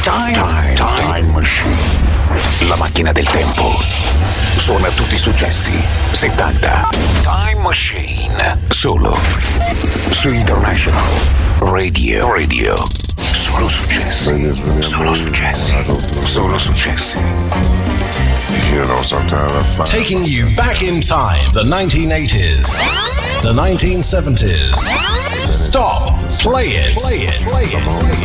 Time Machine. La macchina del tempo. Suona tutti i successi 70. Time Machine. Solo su International Radio. Solo successi. Solo successi. Solo successi. You know, sometimes I find taking you back in time, the 1980s, the 1970s. Stop, play it.